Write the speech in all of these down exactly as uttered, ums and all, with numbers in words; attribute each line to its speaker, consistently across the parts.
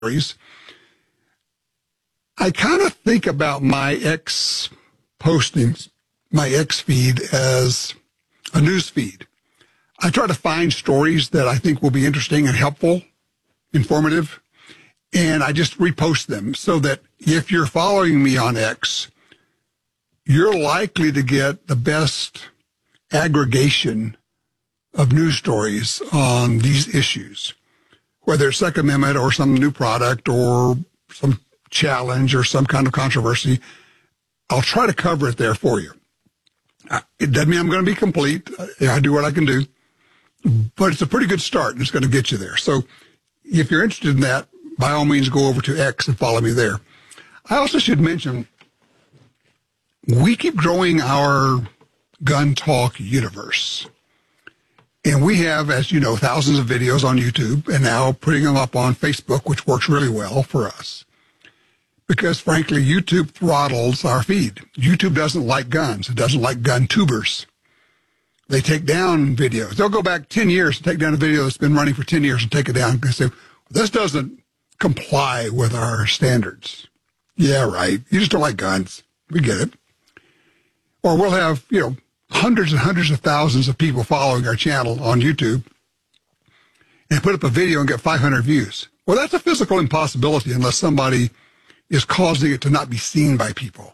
Speaker 1: stories. I kind of think about my X postings, my X feed as a news feed. I try to find stories that I think will be interesting and helpful, informative, and I just repost them so that if you're following me on X, you're likely to get the best aggregation of news stories on these issues, whether it's Second Amendment or some new product or some challenge or some kind of controversy. I'll try to cover it there for you. It doesn't mean I'm going to be complete. I do what I can do, but it's a pretty good start, and it's going to get you there. So if you're interested in that, by all means, go over to X and follow me there. I also should mention, we keep growing our gun talk universe. And we have, as you know, thousands of videos on YouTube and now putting them up on Facebook, which works really well for us. Because, frankly, YouTube throttles our feed. YouTube doesn't like guns. It doesn't like gun tubers. They take down videos. They'll go back ten years and take down a video that's been running for ten years and take it down and say, this doesn't comply with our standards. Yeah, right. You just don't like guns. We get it. Or we'll have, you know, hundreds and hundreds of thousands of people following our channel on YouTube and put up a video and get five hundred views. Well, that's a physical impossibility unless somebody is causing it to not be seen by people.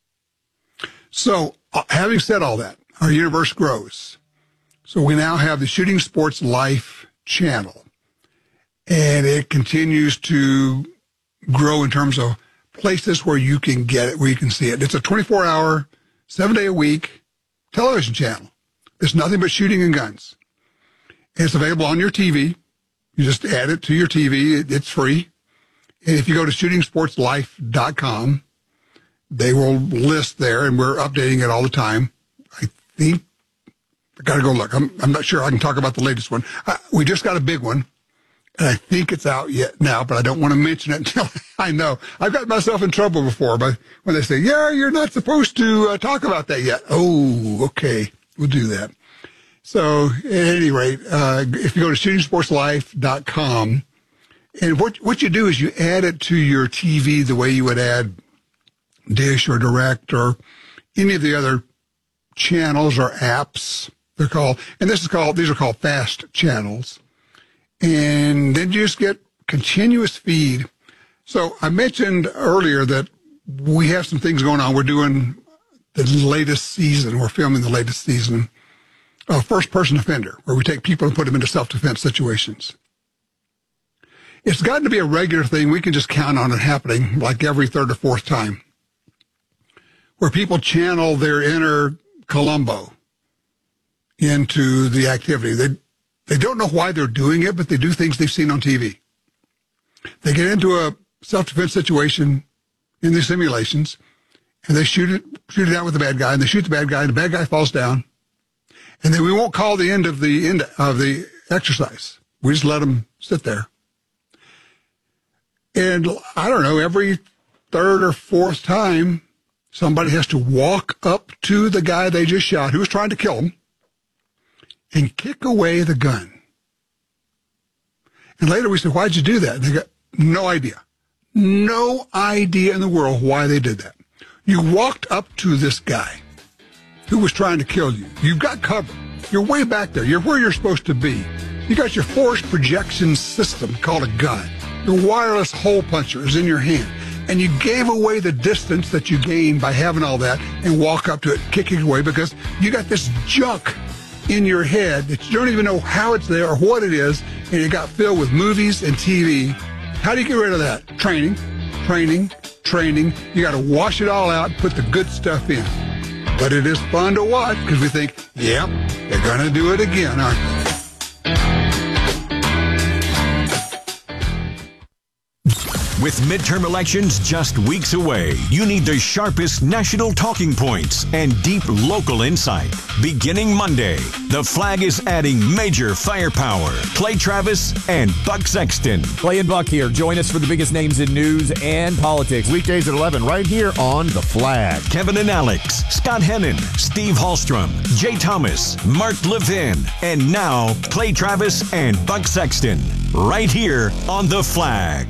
Speaker 1: So uh, having said all that, our universe grows. So we now have the Shooting Sports Life channel, and it continues to grow in terms of places where you can get it, where you can see it. It's a twenty-four hour, seven day a week television channel. It's nothing but shooting and guns. And it's available on your T V. You just add it to your T V. It's free. And if you go to shooting sports life dot com, they will list there, and we're updating it all the time. I think I got to go look. I'm, I'm not sure I can talk about the latest one. Uh, we just got a big one, and I think it's out yet now, but I don't want to mention it until I know. I've got myself in trouble before, but when they say, yeah, you're not supposed to uh, talk about that yet. Oh, okay. We'll do that. So at any rate, uh, if you go to shooting sports life dot com, and what what you do is you add it to your T V the way you would add Dish or Direct or any of the other channels or apps. They're called, and this is called, these are called fast channels. And then you just get continuous feed. So I mentioned earlier that we have some things going on. We're doing the latest season. We're filming the latest season of First Person Offender, where we take people and put them into self-defense situations. It's gotten to be a regular thing. We can just count on it happening like every third or fourth time, where people channel their inner Columbo into the activity. They they don't know why they're doing it, but they do things they've seen on T V. They get into a self-defense situation in these simulations, and they shoot it shoot it out with the bad guy, and they shoot the bad guy, and the bad guy falls down. And then we won't call the end of the end of the exercise. We just let them sit there. And I don't know, every third or fourth time, somebody has to walk up to the guy they just shot, who was trying to kill him, and kick away the gun. And later we said, why'd you do that? And they got no idea. No idea in the world why they did that. You walked up to this guy who was trying to kill you. You've got cover. You're way back there. You're where you're supposed to be. You got your force projection system called a gun. Your wireless hole puncher is in your hand. And you gave away the distance that you gained by having all that and walk up to it, kicking away, because you got this junk in your head that you don't even know how it's there or what it is, and it got filled with movies and T V. How do you get rid of that? Training, training, training. You got to wash it all out and put the good stuff in. But it is fun to watch because we think, yep, they're going to do it again, aren't they?
Speaker 2: With midterm elections just weeks away, you need the sharpest national talking points and deep local insight. Beginning Monday, the Flag is adding major firepower. Clay Travis and Buck Sexton.
Speaker 3: Clay and Buck here. Join us for the biggest names in news and politics. Weekdays at eleven right here on The Flag.
Speaker 2: Kevin and Alex, Scott Hennon, Steve Hallstrom, Jay Thomas, Mark Levin, and now Clay Travis and Buck Sexton. Right here on The Flag.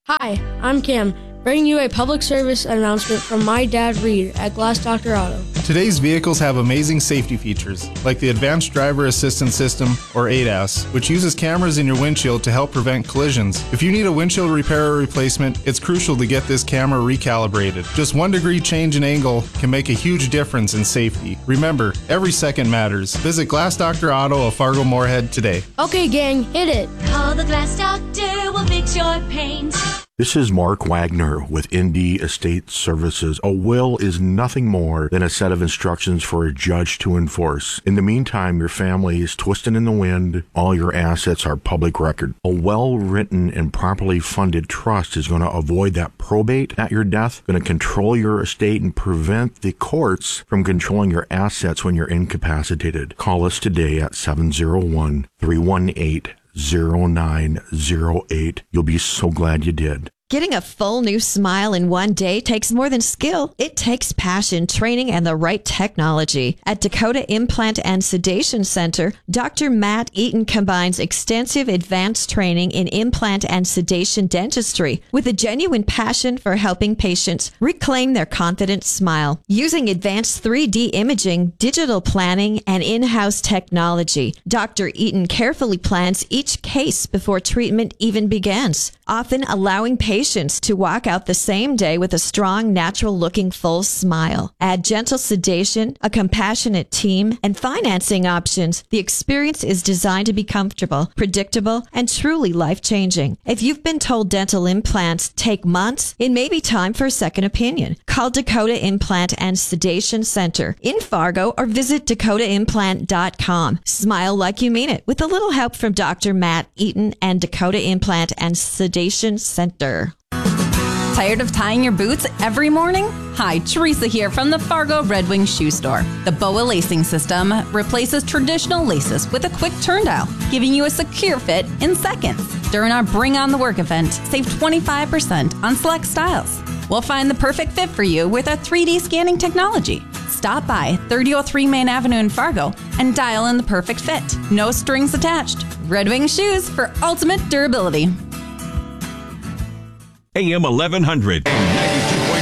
Speaker 4: Hi, I'm Cam, bringing you a public service announcement from my dad, Reed, at Glass Doctor Auto.
Speaker 5: Today's vehicles have amazing safety features, like the Advanced Driver Assistance System, or A D A S, which uses cameras in your windshield to help prevent collisions. If you need a windshield repair or replacement, it's crucial to get this camera recalibrated. Just one degree change in angle can make a huge difference in safety. Remember, every second matters. Visit Glass Doctor Auto of Fargo Moorhead today.
Speaker 4: Okay, gang, hit it.
Speaker 6: Call the Glass Doctor, we'll fix your paint.
Speaker 7: This is Mark Wagner with Indy Estate Services. A will is nothing more than a set of instructions for a judge to enforce. In the meantime, your family is twisting in the wind. All your assets are public record. A well-written and properly funded trust is going to avoid that probate at your death, going to control your estate and prevent the courts from controlling your assets when you're incapacitated. Call us today at seven oh one, three one eight, zero nine zero eight. You'll be so glad you did.
Speaker 8: Getting a full new smile in one day takes more than skill. It takes passion, training, and the right technology. At Dakota Implant and Sedation Center, Doctor Matt Eaton combines extensive advanced training in implant and sedation dentistry with a genuine passion for helping patients reclaim their confident smile. Using advanced three D imaging, digital planning, and in-house technology, Doctor Eaton carefully plans each case before treatment even begins, often allowing patients Patients to walk out the same day with a strong, natural-looking full smile. Add gentle sedation, a compassionate team, and financing options. The experience is designed to be comfortable, predictable, and truly life-changing. If you've been told dental implants take months, it may be time for a second opinion. Call Dakota Implant and Sedation Center in Fargo or visit dakota implant dot com. Smile like you mean it with a little help from Doctor Matt Eaton and Dakota Implant and Sedation Center.
Speaker 9: Tired of tying your boots every morning? Hi, Teresa here from the Fargo Red Wing Shoe Store. The B O A lacing system replaces traditional laces with a quick turn dial, giving you a secure fit in seconds. During our Bring on the Work event, save twenty-five percent on select styles. We'll find the perfect fit for you with our three D scanning technology. Stop by thirty oh three Main Avenue in Fargo and dial in the perfect fit. No strings attached. Red Wing Shoes for ultimate durability.
Speaker 2: A M eleven hundred.